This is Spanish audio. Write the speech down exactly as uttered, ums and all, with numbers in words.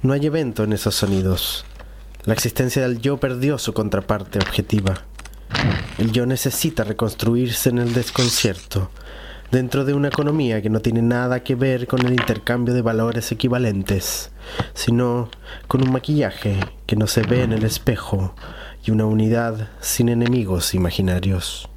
No hay evento en esos sonidos. La existencia del yo perdió su contraparte objetiva. El yo necesita reconstruirse en el desconcierto, dentro de una economía que no tiene nada que ver con el intercambio de valores equivalentes, sino con un maquillaje que no se ve en el espejo y una unidad sin enemigos imaginarios.